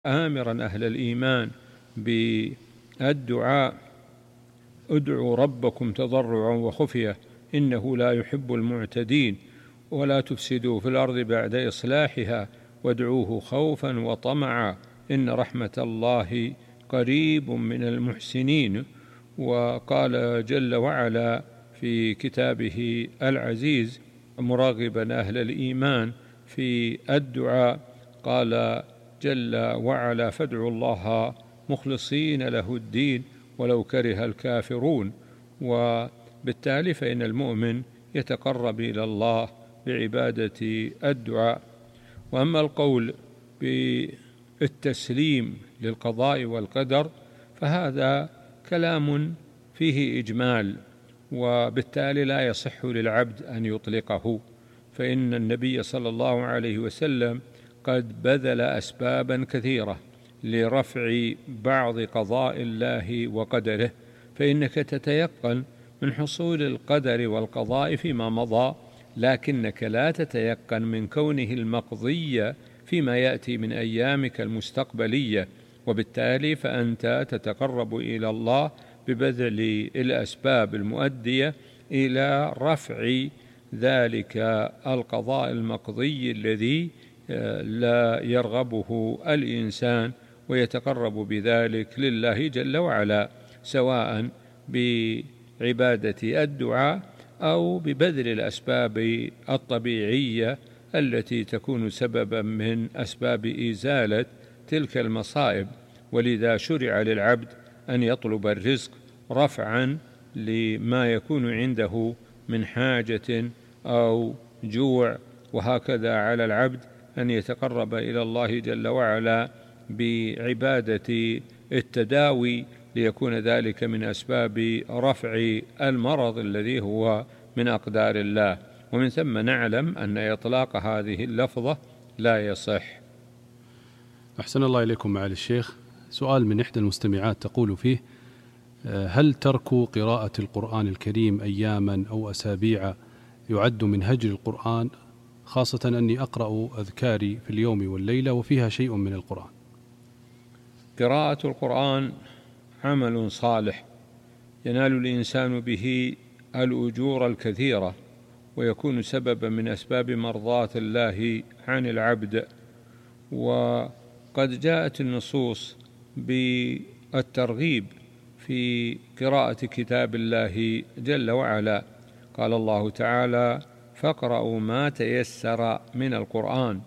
آمرا أهل الإيمان بالدعاء: ادعوا ربكم تضرعا وخفية إنه لا يحب المعتدين، ولا تفسدوا في الأرض بعد إصلاحها وادعوه خوفا وطمعا إن رحمة الله قريب من المحسنين. وقال جل وعلا في كتابه العزيز مراغبا أهل الإيمان في الدعاء، قال جل وعلا: فادعوا الله مخلصين له الدين ولو كره الكافرون. وبالتالي فإن المؤمن يتقرب إلى الله بعبادة الدعاء. وأما القول بالتسليم للقضاء والقدر فهذا كلام فيه إجمال، وبالتالي لا يصح للعبد أن يطلقه، فإن النبي صلى الله عليه وسلم قد بذل أسبابا كثيرة لرفع بعض قضاء الله وقدره، فإنك تتيقن من حصول القدر والقضاء فيما مضى، لكنك لا تتيقن من كونه المقضي فيما يأتي من أيامك المستقبلية. وبالتالي فأنت تتقرب إلى الله ببذل الأسباب المؤدية إلى رفع ذلك القضاء المقضي الذي لا يرغبه الإنسان، ويتقرب بذلك لله جل وعلا، سواء بعبادة الدعاء أو ببذل الأسباب الطبيعية التي تكون سببا من أسباب إزالة تلك المصائب. ولذا شرع للعبد أن يطلب الرزق رفعا لما يكون عنده من حاجة أو جوع، وهكذا على العبد أن يتقرب إلى الله جل وعلا بعبادة التداوي ليكون ذلك من أسباب رفع المرض الذي هو من أقدار الله. ومن ثم نعلم أن إطلاق هذه اللفظة لا يصح. أحسن الله إليكم معالي الشيخ. سؤال من إحدى المستمعات تقول فيه: هل ترك قراءة القرآن الكريم أياما أو أسابيع يعد من هجر القرآن، خاصة أني أقرأ أذكاري في اليوم والليلة وفيها شيء من القرآن؟ قراءة القرآن عمل صالح ينال الإنسان به الأجور الكثيرة، ويكون سببا من أسباب مرضاة الله عن العبد. وقد جاءت النصوص بالترغيب في قراءة كتاب الله جل وعلا. قال الله تعالى: فاقرأوا ما تيسر من القرآن.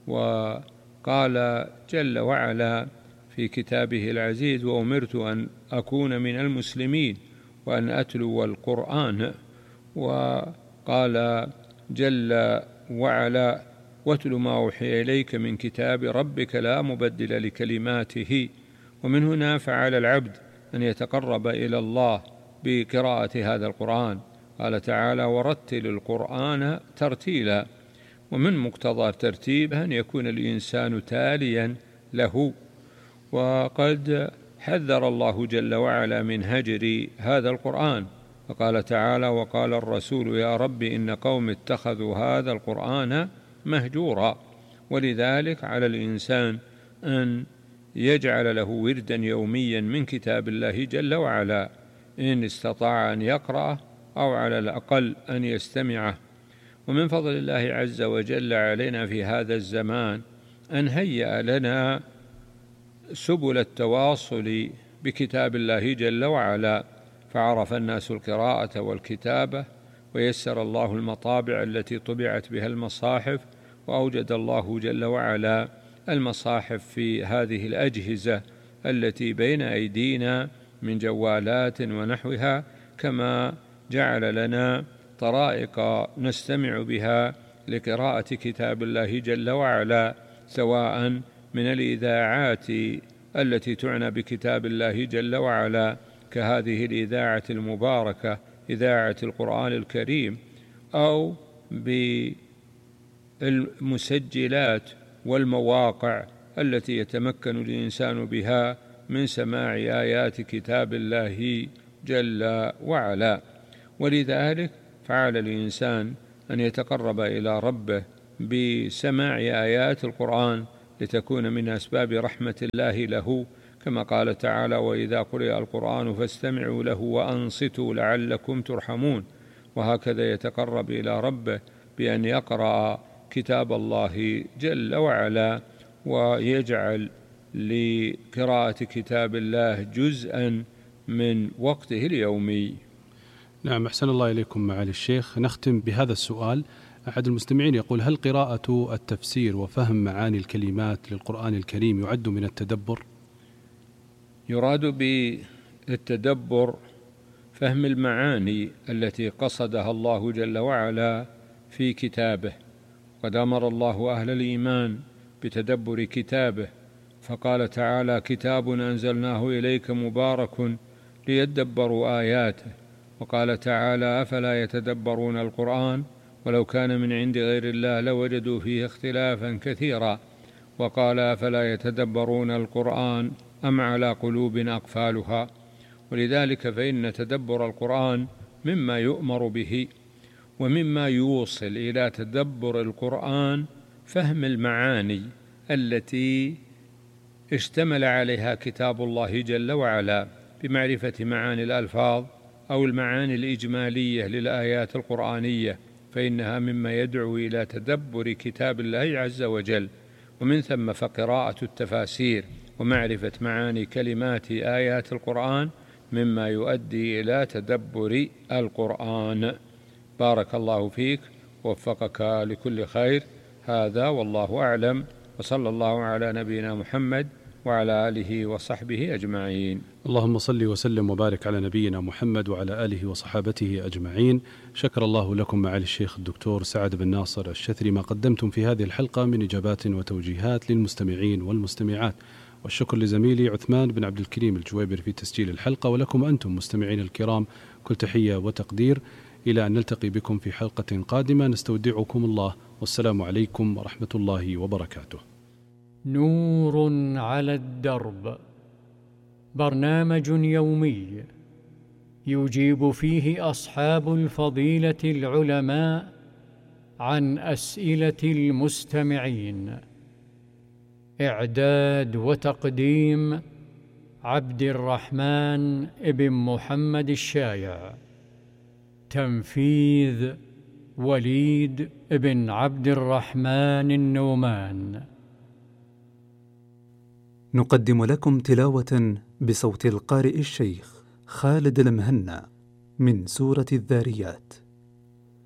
وقال جل وعلا في كتابه العزيز: وأمرت أن أكون من المسلمين وأن أتلو القرآن. وقال جل وعلا: واتل ما أوحي إليك من كتاب ربك لا مبدل لكلماته. ومن هنا فعلى العبد أن يتقرب إلى الله بقراءة هذا القرآن. قال تعالى: ورتل القرآن ترتيلا. ومن مقتضى الترتيب أن يكون الإنسان تاليا له. وقد حذر الله جل وعلا من هجر هذا القرآن، فقال تعالى: وقال الرسول يا رب إن قوم اتخذوا هذا القرآن مهجورا. ولذلك على الإنسان أن يجعل له وردا يوميا من كتاب الله جل وعلا، إن استطاع أن يقرأه أو على الأقل أن يستمعه. ومن فضل الله عز وجل علينا في هذا الزمان أن هيأ لنا سبل التواصل بكتاب الله جل وعلا، فعرف الناس القراءة والكتابة، ويسر الله المطابع التي طبعت بها المصاحف، وأوجد الله جل وعلا المصاحف في هذه الأجهزة التي بين أيدينا من جوالات ونحوها، كما جعل لنا طرائق نستمع بها لقراءة كتاب الله جل وعلا، سواء من الإذاعات التي تعنى بكتاب الله جل وعلا كهذه الإذاعة المباركة إذاعة القرآن الكريم، أو بالمسجلات والمواقع التي يتمكن الإنسان بها من سماع آيات كتاب الله جل وعلا. ولذلك فعلى الإنسان أن يتقرب إلى ربه بسماع آيات القرآن لتكون من أسباب رحمة الله له، كما قال تعالى: وإذا قرئ القرآن فاستمعوا له وأنصتوا لعلكم ترحمون. وهكذا يتقرب إلى ربه بأن يقرأ كتاب الله جل وعلا، ويجعل لقراءة كتاب الله جزءا من وقته اليومي. نعم، أحسن الله إليكم معالي الشيخ. نختم بهذا السؤال. أحد المستمعين يقول: هل قراءة التفسير وفهم معاني الكلمات للقرآن الكريم يعد من التدبر؟ يراد بالتدبر فهم المعاني التي قصدها الله جل وعلا في كتابه، قد أمر الله أهل الإيمان بتدبر كتابه، فقال تعالى: كتاب أنزلناه إليك مبارك ليدبروا آياته. وقال تعالى: أفلا يتدبرون القرآن ولو كان من عند غير الله لوجدوا فيه اختلافا كثيرا. وقال: أفلا يتدبرون القرآن أم على قلوب أقفالها. ولذلك فإن تدبر القرآن مما يؤمر به، ومما يوصل إلى تدبر القرآن فهم المعاني التي اشتمل عليها كتاب الله جل وعلا، بمعرفة معاني الألفاظ أو المعاني الإجمالية للآيات القرآنية، فإنها مما يدعو إلى تدبر كتاب الله عز وجل. ومن ثم فقراءة التفاسير ومعرفة معاني كلمات آيات القرآن مما يؤدي إلى تدبر القرآن. بارك الله فيك، ووفقك لكل خير. هذا والله أعلم، وصلى الله على نبينا محمد وعلى آله وصحبه أجمعين. اللهم صل وسلم وبارك على نبينا محمد وعلى آله وصحابته أجمعين. شكر الله لكم معالي الشيخ الدكتور سعد بن ناصر الشثري ما قدمتم في هذه الحلقة من إجابات وتوجيهات للمستمعين والمستمعات، والشكر لزميلي عثمان بن عبد الكريم الجويبر في تسجيل الحلقة، ولكم أنتم مستمعين الكرام كل تحية وتقدير. إلى أن نلتقي بكم في حلقة قادمة نستودعكم الله، والسلام عليكم ورحمة الله وبركاته. نور على الدرب، برنامج يومي يجيب فيه أصحاب الفضيلة العلماء عن أسئلة المستمعين. إعداد وتقديم عبد الرحمن بن محمد الشايع. تنفيذ وليد بن عبد الرحمن النومان. نقدم لكم تلاوة بصوت القارئ الشيخ خالد المهنا من سورة الذاريات.